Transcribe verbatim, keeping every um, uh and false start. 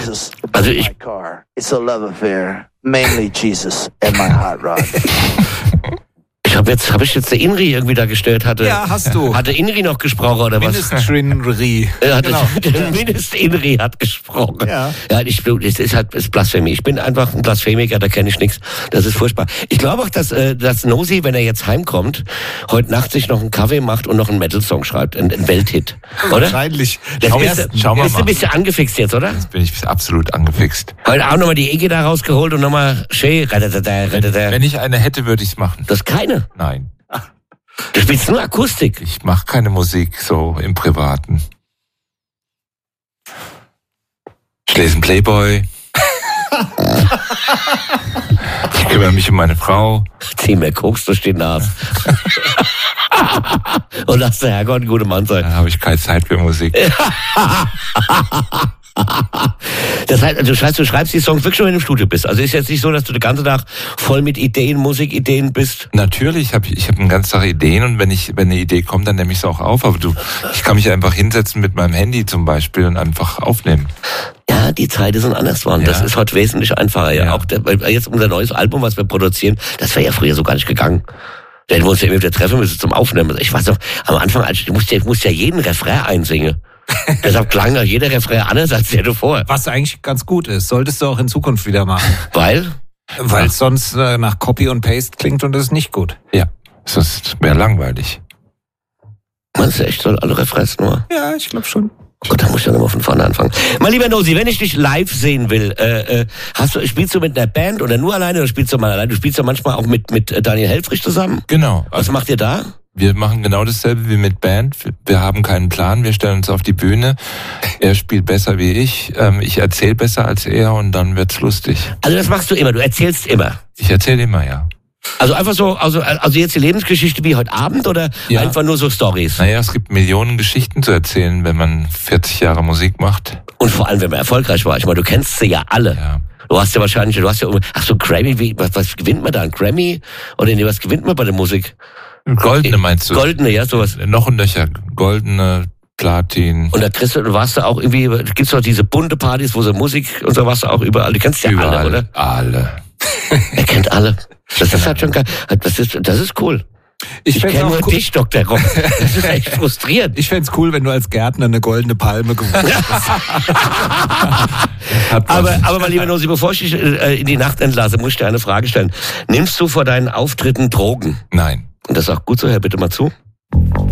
Jesus. Also ich... It's a love affair. Mainly Jesus and my hot rod. Ich habe jetzt, habe ich jetzt der Inri irgendwie da gestellt? Hatte, ja, hast du. Hatte Inri noch gesprochen oder was? Ministrinri. Ja, genau. Der Minister Inri hat gesprochen. Ja. Ja, ich, es ist halt, es ist Blasphemie. Ich bin einfach ein Blasphemiker, da kenne ich nichts. Das ist furchtbar. Ich glaube auch, dass, dass Nosy, wenn er jetzt heimkommt, heute Nacht sich noch einen Kaffee macht und noch einen Metal-Song schreibt. Ein, ein Welthit. Oder? Wahrscheinlich. Das Schau, bist, schau mal. Bist du ein bisschen angefixt jetzt, oder? Jetzt bin ich absolut angefixt. Heute auch nochmal die Ege da rausgeholt und nochmal schön. Wenn ich eine hätte, würde ich es machen. Das ist keine? Nein. Du spielst nur Akustik. Ich mache keine Musik so im Privaten. Ich lese einen Playboy. Ich kümmere mich um meine Frau. Zieh mir Koks durch die Nase. Und lass der Herrgott ein guter Mann sein. Dann habe ich keine Zeit für Musik. Das heißt, du schreibst, du schreibst die Songs wirklich, wenn du im Studio bist. Also ist jetzt nicht so, dass du den ganzen Tag voll mit Ideen, Musikideen bist? Natürlich, ich habe ich hab den ganzen Tag Ideen und wenn ich wenn eine Idee kommt, dann nehme ich sie auch auf. Aber du, ich kann mich einfach hinsetzen mit meinem Handy zum Beispiel und einfach aufnehmen. Ja, die Zeiten sind anders geworden. Ja. Das ist heute wesentlich einfacher. Ja. Ja. Auch der, jetzt unser neues Album, was wir produzieren, das wäre ja früher so gar nicht gegangen. Da hätten wir uns ja immer wieder treffen müssen zum Aufnehmen. Ich weiß noch, am Anfang, als ich musste, ich musste ja jeden Refrain einsingen. Deshalb klang ja jeder Refrain anders als der davor. Was eigentlich ganz gut ist. Solltest du auch in Zukunft wieder machen. Weil? Weil es sonst äh, nach Copy und Paste klingt und das ist nicht gut. Ja, sonst wäre langweilig. Meinst du echt, soll alle Refrains nur? Ja, ich glaube schon. Oh Gott, da muss ich ja nochmal von vorne anfangen. Mein lieber Nosy, wenn ich dich live sehen will, äh, äh, hast du, spielst du mit einer Band oder nur alleine oder spielst du mal alleine? Du spielst ja manchmal auch mit, mit Daniel Helfrich zusammen. Genau. Was also, macht ihr da? Wir machen genau dasselbe wie mit Band. Wir haben keinen Plan, wir stellen uns auf die Bühne. Er spielt besser wie ich, ich erzähle besser als er und dann wird's lustig. Also das machst du immer, du erzählst immer? Ich erzähle immer, ja. Also einfach so, also, also jetzt die Lebensgeschichte wie heute Abend oder ja. Einfach nur so Storys? Naja, es gibt Millionen Geschichten zu erzählen, wenn man vierzig Jahre Musik macht. Und vor allem, wenn man erfolgreich war. Ich meine, du kennst sie ja alle. Ja. Du hast ja wahrscheinlich, du hast ja, ach so, Grammy, wie, was, was gewinnt man da? Ein Grammy? Oder nee, was gewinnt man bei der Musik? Goldene meinst du? Goldene, ja, sowas. Noch ein Löcher, goldene, Platin. Und da kriegst du, du warst da auch irgendwie, gibt's doch diese bunte Partys, wo so Musik und so warst du auch überall. Du kennst ja überall, alle, oder? Alle. Er kennt alle. Das ist halt schon geil. Das ist, das ist cool. Ich, ich kenne nur cool. dich, Doktor Rock. Das ist echt frustrierend. Ich fänd's cool, wenn du als Gärtner eine goldene Palme gewonnen hast. aber, aber mein lieber Nosy, bevor ich dich in die Nacht entlasse, muss ich dir eine Frage stellen. Nimmst du vor deinen Auftritten Drogen? Nein. Und das ist auch gut so, Herr, bitte mal zu.